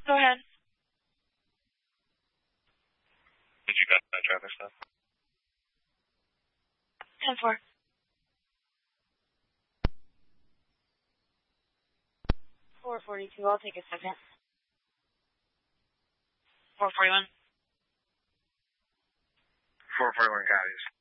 Go ahead. Did you got that traffic stop? 10-4. 442. I'll take a second. 441. 441 copies.